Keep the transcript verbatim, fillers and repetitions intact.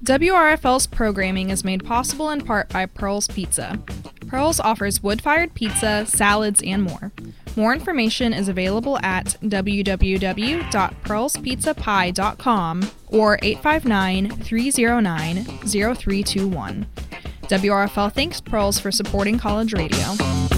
W R F L's programming is made possible in part by Pearl's Pizza. Pearl's offers wood-fired pizza, salads, and more. More information is available at w w w dot pearls pizza pie dot com or eight five nine, three zero nine, zero three two one. W R F L thanks Pearls for supporting college radio.